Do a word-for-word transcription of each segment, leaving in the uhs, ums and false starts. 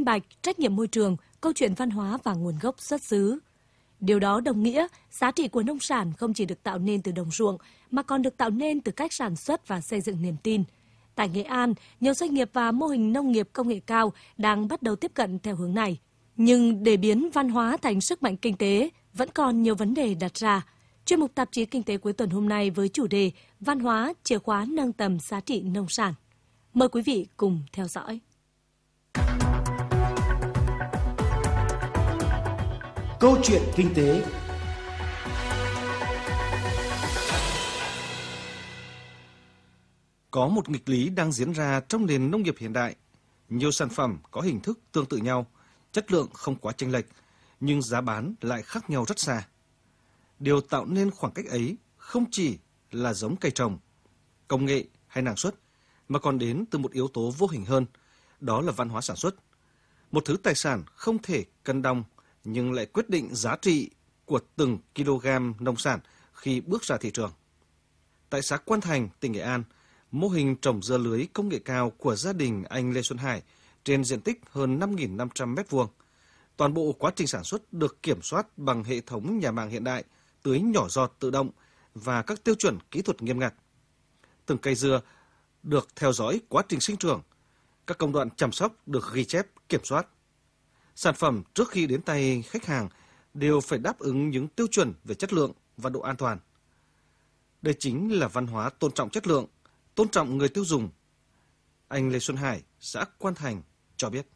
bạch, trách nhiệm môi trường, câu chuyện văn hóa và nguồn gốc xuất xứ. Điều đó đồng nghĩa giá trị của nông sản không chỉ được tạo nên từ đồng ruộng mà còn được tạo nên từ cách sản xuất và xây dựng niềm tin. Tại Nghệ An, nhiều doanh nghiệp và mô hình nông nghiệp công nghệ cao đang bắt đầu tiếp cận theo hướng này. Nhưng để biến văn hóa thành sức mạnh kinh tế, vẫn còn nhiều vấn đề đặt ra. Chuyên mục tạp chí Kinh tế cuối tuần hôm nay với chủ đề Văn hóa, chìa khóa nâng tầm giá trị nông sản. Mời quý vị cùng theo dõi. Câu chuyện kinh tế. Có một nghịch lý đang diễn ra trong nền nông nghiệp hiện đại. Nhiều sản phẩm có hình thức tương tự nhau, chất lượng không quá chênh lệch, nhưng giá bán lại khác nhau rất xa. Điều tạo nên khoảng cách ấy không chỉ là giống cây trồng, công nghệ hay năng suất, mà còn đến từ một yếu tố vô hình hơn, đó là văn hóa sản xuất. Một thứ tài sản không thể cân đong, nhưng lại quyết định giá trị của từng kg nông sản khi bước ra thị trường. Tại xã Quan Thành, tỉnh Nghệ An, mô hình trồng dưa lưới công nghệ cao của gia đình anh Lê Xuân Hải trên diện tích hơn năm nghìn năm trăm mét vuông. Toàn bộ quá trình sản xuất được kiểm soát bằng hệ thống nhà màng hiện đại, tưới nhỏ giọt tự động và các tiêu chuẩn kỹ thuật nghiêm ngặt. Từng cây dưa được theo dõi quá trình sinh trưởng, các công đoạn chăm sóc được ghi chép, kiểm soát. Sản phẩm trước khi đến tay khách hàng đều phải đáp ứng những tiêu chuẩn về chất lượng và độ an toàn. Đây chính là văn hóa tôn trọng chất lượng, tôn trọng người tiêu dùng. Anh Lê Xuân Hải, xã Quan Thành cho biết.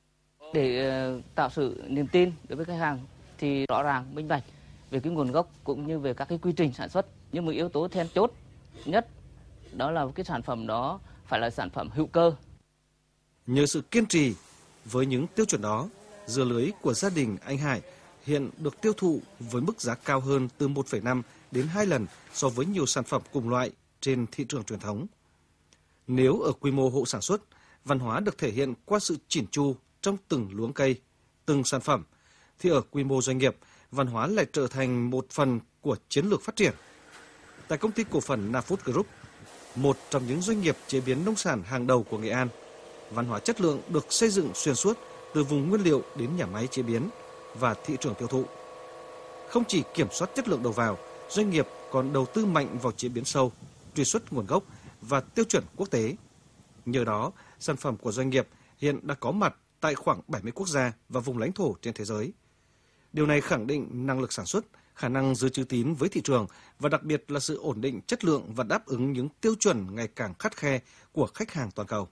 Để tạo sự niềm tin đối với khách hàng thì rõ ràng, minh bạch về cái nguồn gốc cũng như về các cái quy trình sản xuất. Nhưng một yếu tố then chốt nhất đó là cái sản phẩm đó phải là sản phẩm hữu cơ. Nhờ sự kiên trì với những tiêu chuẩn đó, dưa lưới của gia đình anh Hải hiện được tiêu thụ với mức giá cao hơn từ một phẩy năm đến hai lần so với nhiều sản phẩm cùng loại trên thị trường truyền thống. Nếu ở quy mô hộ sản xuất, văn hóa được thể hiện qua sự chỉn chu trong từng luống cây, từng sản phẩm, thì ở quy mô doanh nghiệp, văn hóa lại trở thành một phần của chiến lược phát triển. Tại công ty cổ phần Nafood Group, một trong những doanh nghiệp chế biến nông sản hàng đầu của Nghệ An, văn hóa chất lượng được xây dựng xuyên suốt từ vùng nguyên liệu đến nhà máy chế biến và thị trường tiêu thụ. Không chỉ kiểm soát chất lượng đầu vào, doanh nghiệp còn đầu tư mạnh vào chế biến sâu, truy xuất nguồn gốc và tiêu chuẩn quốc tế. Nhờ đó, sản phẩm của doanh nghiệp hiện đã có mặt tại khoảng bảy mươi quốc gia và vùng lãnh thổ trên thế giới. Điều này khẳng định năng lực sản xuất, khả năng giữ chữ tín với thị trường và đặc biệt là sự ổn định chất lượng và đáp ứng những tiêu chuẩn ngày càng khắt khe của khách hàng toàn cầu.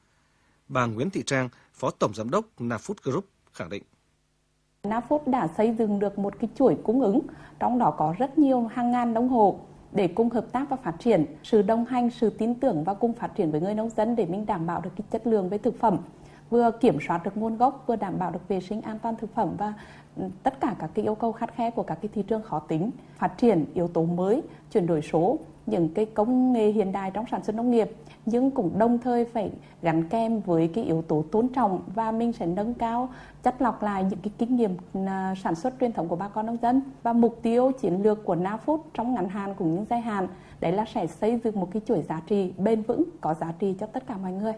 Bà Nguyễn Thị Trang, Phó Tổng Giám đốc Nafood Group khẳng định. Nafood đã xây dựng được một cái chuỗi cung ứng, trong đó có rất nhiều hàng ngàn nông hộ để cùng hợp tác và phát triển, sự đồng hành, sự tin tưởng và cùng phát triển với người nông dân để mình đảm bảo được cái chất lượng với thực phẩm, vừa kiểm soát được nguồn gốc, vừa đảm bảo được vệ sinh an toàn thực phẩm và tất cả các cái yêu cầu khắt khe của các cái thị trường khó tính, phát triển yếu tố mới, chuyển đổi số, những cái công nghệ hiện đại trong sản xuất nông nghiệp, nhưng cũng đồng thời phải gắn kèm với cái yếu tố tôn trọng và mình sẽ nâng cao, chắt lọc lại những cái kinh nghiệm sản xuất truyền thống của bà con nông dân. Và mục tiêu chiến lược của Nafood trong ngắn hạn cũng như dài hạn, đấy là sẽ xây dựng một cái chuỗi giá trị bền vững, có giá trị cho tất cả mọi người.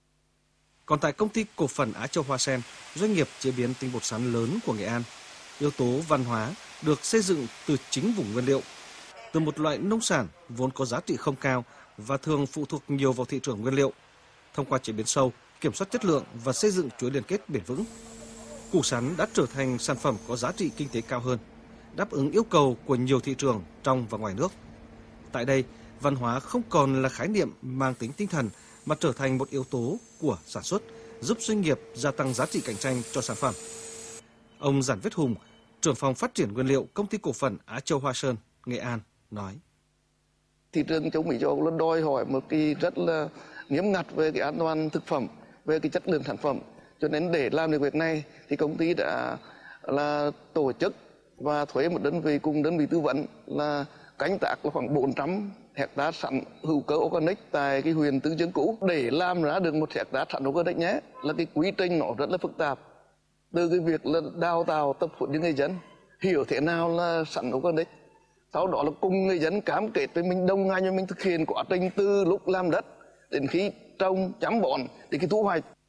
Còn tại công ty cổ phần Á Châu Hoa Sen, doanh nghiệp chế biến tinh bột sắn lớn của Nghệ An, yếu tố văn hóa được xây dựng từ chính vùng nguyên liệu, từ một loại nông sản vốn có giá trị không cao và thường phụ thuộc nhiều vào thị trường nguyên liệu. Thông qua chế biến sâu, kiểm soát chất lượng và xây dựng chuỗi liên kết bền vững, củ sắn đã trở thành sản phẩm có giá trị kinh tế cao hơn, đáp ứng yêu cầu của nhiều thị trường trong và ngoài nước. Tại đây, văn hóa không còn là khái niệm mang tính tinh thần mà trở thành một yếu tố của sản xuất, giúp doanh nghiệp gia tăng giá trị cạnh tranh cho sản phẩm. Ông Giản Viết Hùng, trưởng phòng phát triển nguyên liệu công ty cổ phần Á Châu Hoa Sơn, Nghệ An nói: Thị trường châu Mỹ châu Âu luôn đòi hỏi một cái rất là nghiêm ngặt về cái an toàn thực phẩm, về cái chất lượng sản phẩm. Cho nên để làm được việc này thì công ty đã là tổ chức và thuê một đơn vị cùng đơn vị tư vấn là canh tác là khoảng bốn trăm hectare sắn hữu cơ organic tại cái huyện Tương Dương cũ. Để làm ra được một hectare sắn organic nhé, là cái quy trình nó rất là phức tạp. Từ cái việc là đào tạo tập huấn cho người dân hiểu thế nào là sắn organic, sau đó là cùng người dân cam kết với mình, đồng hành với mình thực hiện quá trình từ lúc làm đất đến khi trồng chăm bón đến khi thu hoạch.